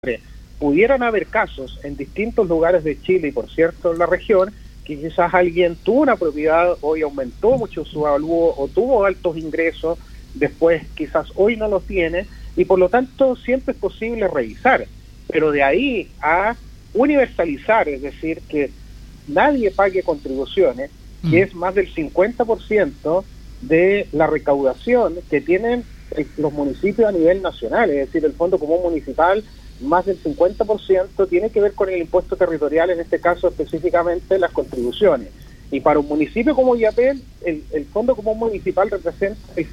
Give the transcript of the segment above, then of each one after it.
pudieran haber casos en distintos lugares de Chile y por cierto en la región, que quizás alguien tuvo una propiedad, hoy aumentó mucho su avalúo o tuvo altos ingresos, después quizás hoy no los tiene, y por lo tanto siempre es posible revisar, pero de ahí a universalizar, es decir, que nadie pague contribuciones, que es más del 50% de la recaudación que tienen los municipios a nivel nacional, es decir, el Fondo Común Municipal, más del 50% tiene que ver con el impuesto territorial, en este caso específicamente las contribuciones. Y para un municipio como Illapel, el Fondo Común Municipal representa el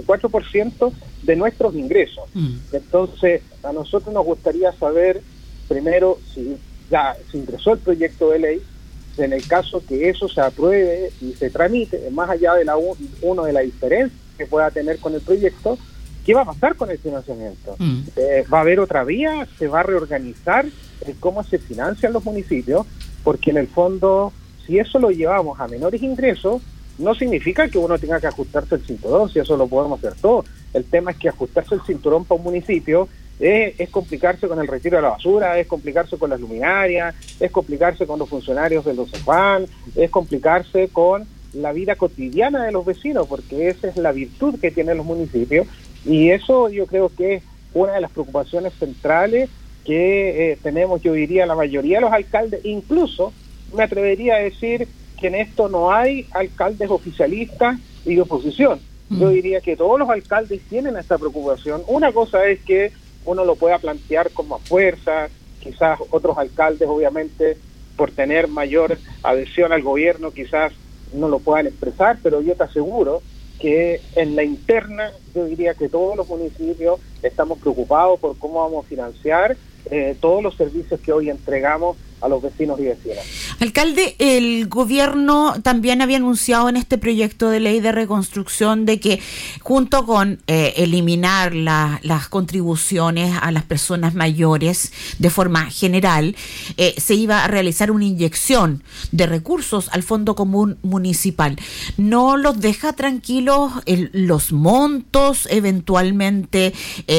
54% de nuestros ingresos. Entonces, a nosotros nos gustaría saber, primero, si ya se ingresó el proyecto de ley, en el caso que eso se apruebe y se tramite, más allá de de la diferencia que pueda tener con el proyecto, ¿qué va a pasar con el financiamiento? ¿Va a haber otra vía? ¿Se va a reorganizar cómo se financian los municipios? Porque en el fondo, si eso lo llevamos a menores ingresos, no significa que uno tenga que ajustarse el cinturón, si eso lo podemos hacer todos. El tema es que ajustarse el cinturón para un municipio es complicarse con el retiro de la basura, es complicarse con las luminarias, es complicarse con los funcionarios de los CEFAM, es complicarse con la vida cotidiana de los vecinos, porque esa es la virtud que tienen los municipios. Y eso yo creo que es una de las preocupaciones centrales que tenemos, yo diría, la mayoría de los alcaldes. Incluso me atrevería a decir que en esto no hay alcaldes oficialistas y de oposición. Yo diría que todos los alcaldes tienen esta preocupación. Una cosa es que uno lo pueda plantear con más fuerza, quizás otros alcaldes, obviamente, por tener mayor adhesión al gobierno, quizás no lo puedan expresar, pero yo te aseguro que en la interna yo diría que todos los municipios estamos preocupados por cómo vamos a financiar todos los servicios que hoy entregamos a los vecinos y vecinas. Alcalde, el gobierno también había anunciado en este proyecto de ley de reconstrucción de que junto con eliminar las contribuciones a las personas mayores de forma general, se iba a realizar una inyección de recursos al Fondo Común Municipal. ¿No los deja tranquilos los montos eventualmente?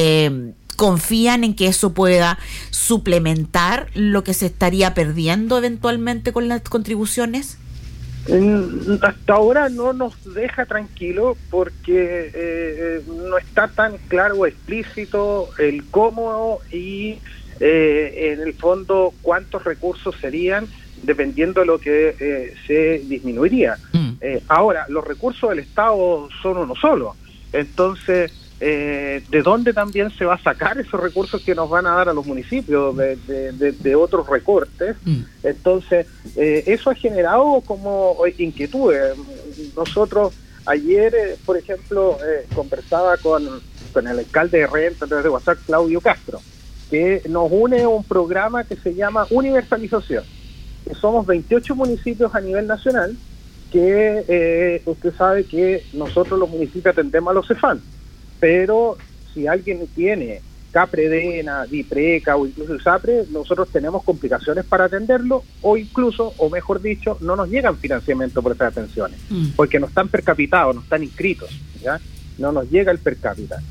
¿Confían en que eso pueda suplementar lo que se estaría perdiendo eventualmente con las contribuciones? Hasta ahora no nos deja tranquilo porque no está tan claro o explícito el cómo y en el fondo cuántos recursos serían dependiendo de lo que se disminuiría. Ahora, los recursos del Estado son uno solo, entonces ¿de dónde también se va a sacar esos recursos que nos van a dar a los municipios de otros recortes? Entonces, eso ha generado como inquietudes. Nosotros ayer, por ejemplo, conversaba con el alcalde de Renta a través de WhatsApp, Claudio Castro, que nos une un programa que se llama Universalización, que somos 28 municipios a nivel nacional, que usted sabe que nosotros los municipios atendemos a los CEFAM. Pero si alguien tiene CAPREDENA, DIPRECA o incluso el SAPRE, nosotros tenemos complicaciones para atenderlo o incluso, o mejor dicho, no nos llegan financiamiento por esas atenciones, porque no están percapitados, no están inscritos, ¿ya? No nos llega el per cápita.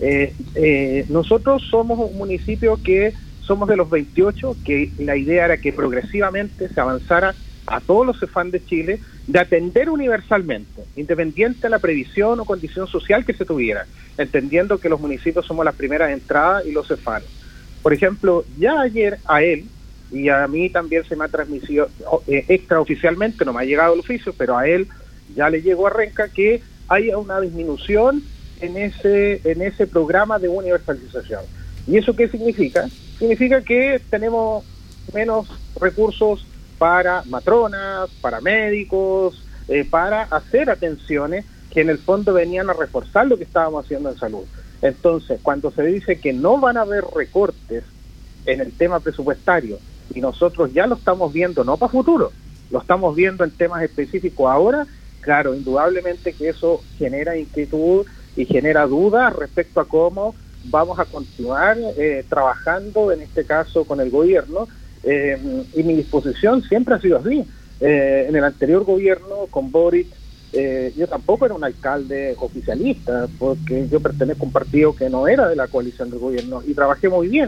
Nosotros somos un municipio que somos de los 28, que la idea era que progresivamente se avanzara a todos los CEFAM de Chile, de atender universalmente, independiente de la previsión o condición social que se tuviera, entendiendo que los municipios somos las primeras entradas y los CEFAM. Por ejemplo, ya ayer a él, y a mí también se me ha transmitido extraoficialmente, no me ha llegado el oficio, pero a él ya le llegó a Renca que haya una disminución en ese programa de universalización. ¿Y eso qué significa? Significa que tenemos menos recursos para matronas, para médicos, para hacer atenciones que en el fondo venían a reforzar lo que estábamos haciendo en salud. Entonces, cuando se dice que no van a haber recortes en el tema presupuestario, y nosotros ya lo estamos viendo, no para futuro, lo estamos viendo en temas específicos ahora, claro, indudablemente que eso genera inquietud y genera dudas respecto a cómo vamos a continuar trabajando, en este caso con el gobierno, y mi disposición siempre ha sido así. En el anterior gobierno, con Boric, yo tampoco era un alcalde oficialista, porque yo pertenezco a un partido que no era de la coalición del gobierno, y trabajé muy bien.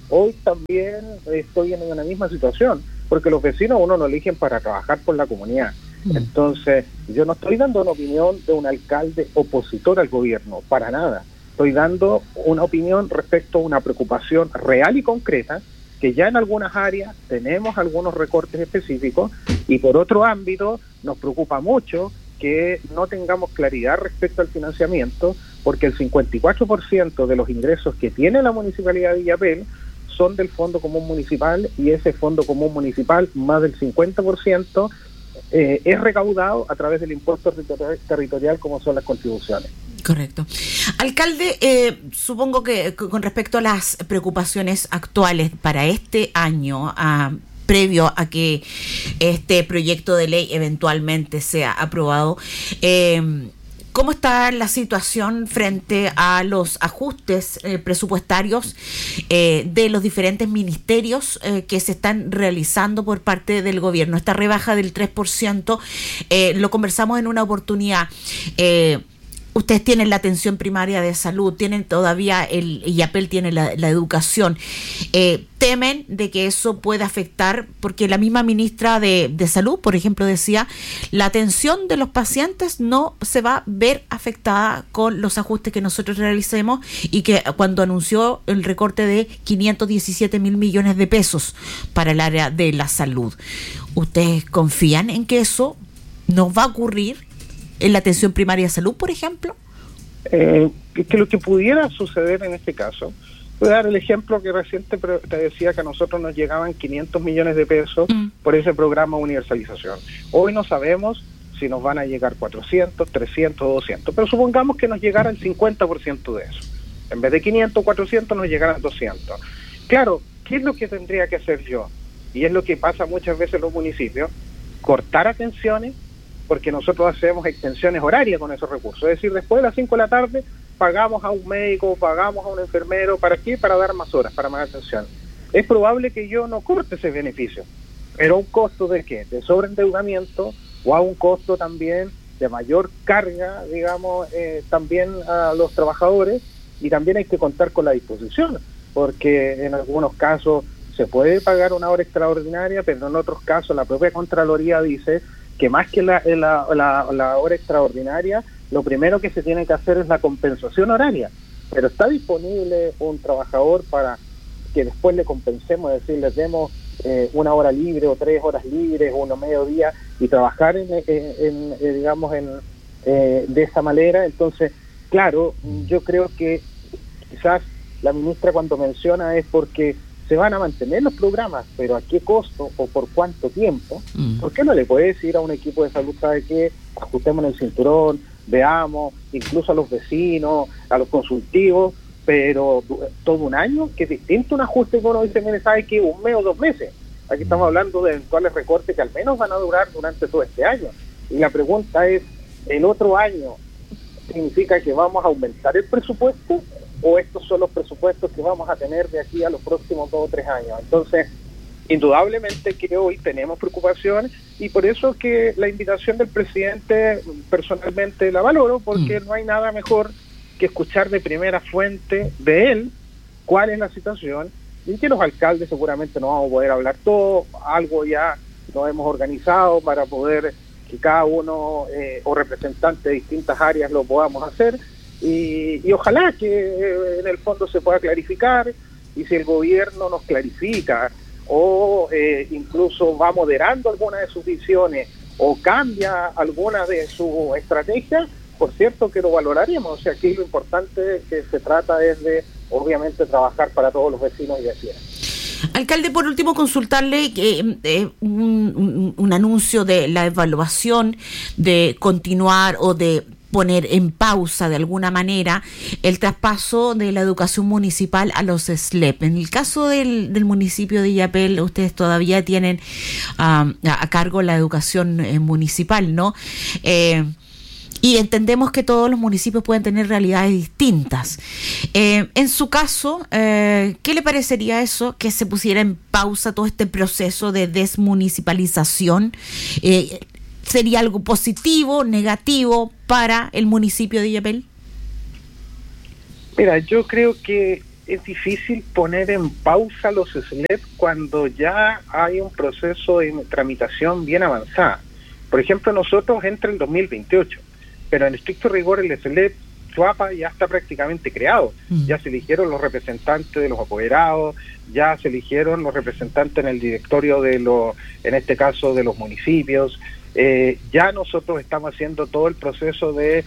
hoy también estoy en una misma situación, porque los vecinos uno no eligen para trabajar por la comunidad. Entonces, yo no estoy dando una opinión de un alcalde opositor al gobierno, para nada. Estoy dando una opinión respecto a una preocupación real y concreta, que ya en algunas áreas tenemos algunos recortes específicos, y por otro ámbito nos preocupa mucho que no tengamos claridad respecto al financiamiento, porque el 54% de los ingresos que tiene la Municipalidad de Illapel son del Fondo Común Municipal, y ese Fondo Común Municipal, más del 50%, es recaudado a través del impuesto territorial, como son las contribuciones. Correcto. Alcalde, supongo que con respecto a las preocupaciones actuales para este año, previo a que este proyecto de ley eventualmente sea aprobado, ¿cómo está la situación frente a los ajustes presupuestarios de los diferentes ministerios que se están realizando por parte del gobierno? Esta rebaja del 3%, lo conversamos en una oportunidad. Ustedes tienen la atención primaria de salud, tienen todavía Illapel tiene la educación. Temen de que eso pueda afectar, porque la misma ministra de Salud, por ejemplo, decía, la atención de los pacientes no se va a ver afectada con los ajustes que nosotros realicemos, y que cuando anunció el recorte de 517.000 millones de pesos para el área de la salud. ¿Ustedes confían en que eso no va a ocurrir en la atención primaria de salud, por ejemplo? Que lo que pudiera suceder en este caso, voy a dar el ejemplo que recién te decía, que a nosotros nos llegaban 500 millones de pesos por ese programa de universalización. Hoy no sabemos si nos van a llegar 400, 300, 200, pero supongamos que nos llegara el 50% de eso. En vez de 500, 400 nos llegaran 200. Claro, ¿qué es lo que tendría que hacer yo? Y es lo que pasa muchas veces en los municipios: cortar atenciones, porque nosotros hacemos extensiones horarias con esos recursos. Es decir, después de las 5 de la tarde pagamos a un médico, pagamos a un enfermero. ¿Para qué? Para dar más horas, para más atención. Es probable que yo no corte ese beneficio, pero a un costo ¿de qué? De sobreendeudamiento, o a un costo también de mayor carga, digamos, también a los trabajadores. Y también hay que contar con la disposición, porque en algunos casos se puede pagar una hora extraordinaria, pero en otros casos la propia Contraloría dice que más que la hora extraordinaria, lo primero que se tiene que hacer es la compensación horaria. Pero está disponible un trabajador para que después le compensemos, es decir, les demos una hora libre o 3 horas libres o mediodía, y trabajar digamos de esa manera. Entonces, claro, yo creo que quizás la ministra, cuando menciona, es porque se van a mantener los programas, pero ¿a qué costo o por cuánto tiempo? ¿Por qué no le puede decir a un equipo de salud, sabe qué, ajustemos el cinturón, veamos, incluso a los vecinos, a los consultivos, pero todo un año, que es distinto un ajuste que uno dice, mire, sabe que un mes o 2 meses? Aquí estamos hablando de eventuales recortes que al menos van a durar durante todo este año. Y la pregunta es, ¿el otro año significa que vamos a aumentar el presupuesto, o estos son los presupuestos que vamos a tener de aquí a los próximos 2 o 3 años? Entonces, indudablemente que hoy tenemos preocupación, y por eso que la invitación del presidente personalmente la valoro, porque no hay nada mejor que escuchar de primera fuente de él cuál es la situación, y que los alcaldes seguramente no vamos a poder hablar todo, algo ya nos hemos organizado para poder que cada uno o representante de distintas áreas lo podamos hacer. Y ojalá que en el fondo se pueda clarificar, y si el gobierno nos clarifica o incluso va moderando alguna de sus visiones o cambia alguna de sus estrategias, por cierto que lo valoraremos. O sea, aquí lo importante que se trata es de, obviamente, trabajar para todos los vecinos y vecinas. Alcalde, por último, consultarle un anuncio de la evaluación de continuar o de poner en pausa de alguna manera el traspaso de la educación municipal a los SLEP. En el caso del municipio de Illapel, ustedes todavía tienen a cargo la educación municipal, ¿no? Y entendemos que todos los municipios pueden tener realidades distintas. En su caso, ¿qué le parecería eso, que se pusiera en pausa todo este proceso de desmunicipalización? ¿Sería algo positivo, negativo para el municipio de Illapel? Mira, yo creo que es difícil poner en pausa los SLED cuando ya hay un proceso de tramitación bien avanzada. Por ejemplo, nosotros entra el 2028, pero en estricto rigor el SLED Chuapa ya está prácticamente creado. Ya se eligieron los representantes de los apoderados, ya se eligieron los representantes en el directorio en este caso de los municipios. Ya nosotros estamos haciendo todo el proceso de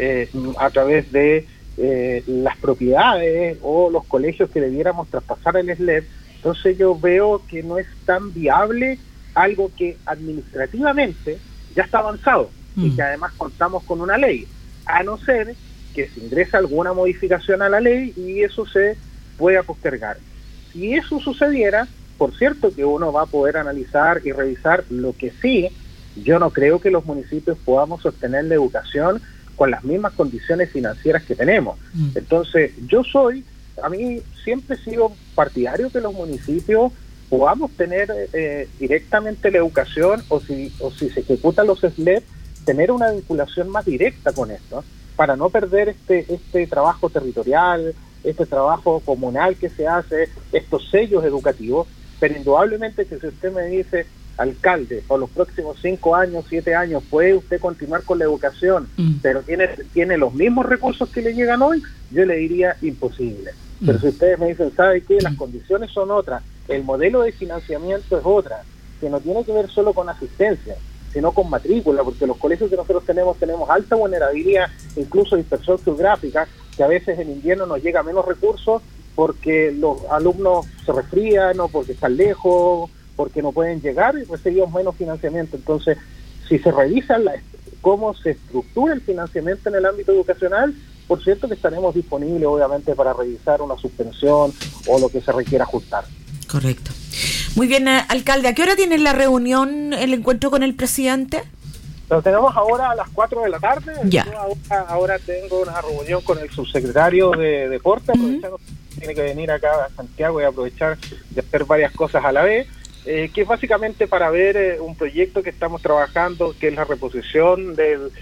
a través de las propiedades o los colegios que debiéramos traspasar el SLED. Entonces yo veo que no es tan viable algo que administrativamente ya está avanzado y que además contamos con una ley, a no ser que se ingrese alguna modificación a la ley y eso se pueda postergar. Si eso sucediera, por cierto que uno va a poder analizar y revisar. Lo que sí, yo no creo que los municipios podamos sostener la educación con las mismas condiciones financieras que tenemos. Entonces, a mí siempre he sido partidario que los municipios podamos tener directamente la educación o si se ejecutan los SLED, tener una vinculación más directa con esto, para no perder este trabajo territorial, este trabajo comunal que se hace, estos sellos educativos. Pero indudablemente que si usted me dice, alcalde, por los próximos 5 años, 7 años, ¿puede usted continuar con la educación, pero tiene los mismos recursos que le llegan hoy? Yo le diría imposible. Pero si ustedes me dicen, ¿sabe qué? Las condiciones son otras, el modelo de financiamiento es otra, que no tiene que ver solo con asistencia, sino con matrícula, porque los colegios que nosotros tenemos alta vulnerabilidad, incluso dispersión geográfica, que a veces en invierno nos llega menos recursos porque los alumnos se resfrían o porque están lejos, porque no pueden llegar y recibimos menos financiamiento. Entonces, si se revisa cómo se estructura el financiamiento en el ámbito educacional, por cierto que estaremos disponibles obviamente para revisar una suspensión o lo que se requiera ajustar. Correcto. Muy bien, alcalde, ¿a qué hora tienen la reunión, el encuentro con el presidente? Lo tenemos ahora a las 4 de la tarde. Ya. Yo ahora tengo una reunión con el subsecretario de Deporte, aprovechando que tiene que venir acá a Santiago y aprovechar de hacer varias cosas a la vez, que es básicamente para ver un proyecto que estamos trabajando, que es la reposición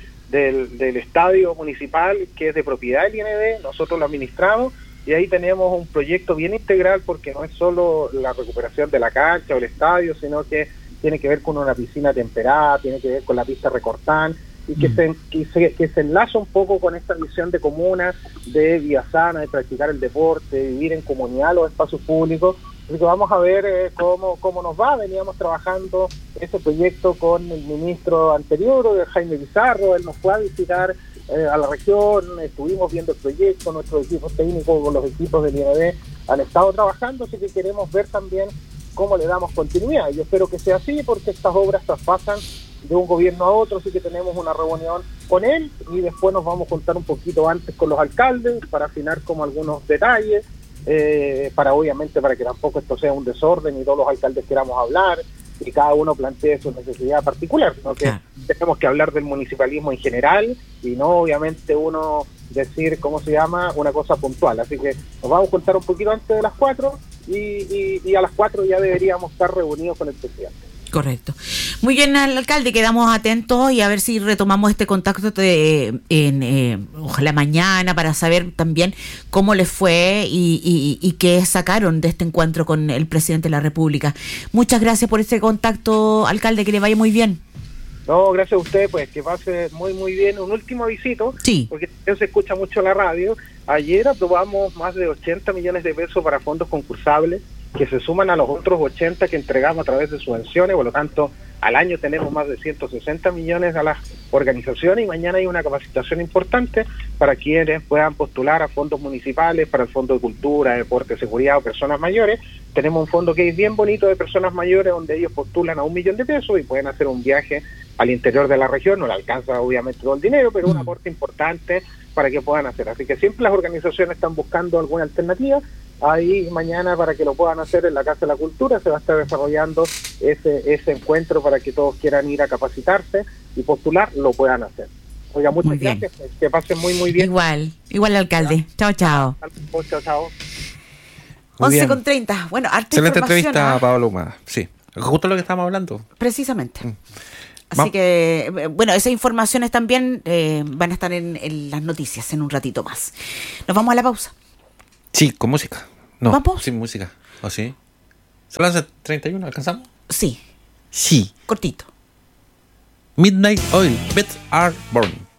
del estadio municipal, que es de propiedad del IND, nosotros lo administramos, y ahí tenemos un proyecto bien integral, porque no es solo la recuperación de la cancha o el estadio, sino que tiene que ver con una piscina temperada, tiene que ver con la pista recortada, y que se enlaza un poco con esta visión de comuna, de vida sana, de practicar el deporte, de vivir en comunidad los espacios públicos. Así que vamos a ver cómo nos va. Veníamos trabajando ese proyecto con el ministro anterior, Jaime Pizarro. Él nos fue a visitar a la región, estuvimos viendo el proyecto, nuestros equipos técnicos con los equipos del IND han estado trabajando, así que queremos ver también cómo le damos continuidad. Yo espero que sea así, porque estas obras traspasan de un gobierno a otro, así que tenemos una reunión con él y después nos vamos a juntar un poquito antes con los alcaldes para afinar como algunos detalles, para que tampoco esto sea un desorden y todos los alcaldes queramos hablar y cada uno plantee su necesidad particular, sino que tenemos que hablar del municipalismo en general y no obviamente uno decir, una cosa puntual. Así que nos vamos a juntar un poquito antes de las 4 y a las 4 ya deberíamos estar reunidos con el presidente. Correcto. Muy bien, alcalde, quedamos atentos y a ver si retomamos este contacto ojalá mañana, para saber también cómo les fue y qué sacaron de este encuentro con el presidente de la República. Muchas gracias por este contacto, alcalde, que le vaya muy bien. No, gracias a usted, pues que pase muy muy bien. Un último avisito, sí, porque se escucha mucho la radio. Ayer aprobamos más de 80 millones de pesos para fondos concursables, que se suman a los otros 80 que entregamos a través de subvenciones. Por lo tanto, al año tenemos más de 160 millones a las organizaciones, y mañana hay una capacitación importante para quienes puedan postular a fondos municipales, para el Fondo de Cultura, Deporte, Seguridad o Personas Mayores. Tenemos un fondo que es bien bonito de personas mayores, donde ellos postulan a 1 millón de pesos y pueden hacer un viaje al interior de la región. No le alcanza obviamente todo el dinero, pero un aporte importante para que puedan hacer. Así que siempre las organizaciones están buscando alguna alternativa. Ahí mañana, para que lo puedan hacer en la Casa de la Cultura, se va a estar desarrollando ese encuentro para que todos quieran ir a capacitarse y postular, lo puedan hacer. Oiga, muchas gracias, que pasen muy muy bien. Igual alcalde. Chao. Chao. 11:30. Bueno, excelente entrevista, Pablo Humada. Sí, justo lo que estábamos hablando. Precisamente. Así que, bueno, esas informaciones también van a estar en las noticias en un ratito más. Nos vamos a la pausa. Sí, con música. No, ¿Vamos? sin música. ¿O sí? ¿Son las 31? ¿Alcanzamos? Sí, Sí. cortito. Midnight Oil. Beds are burning.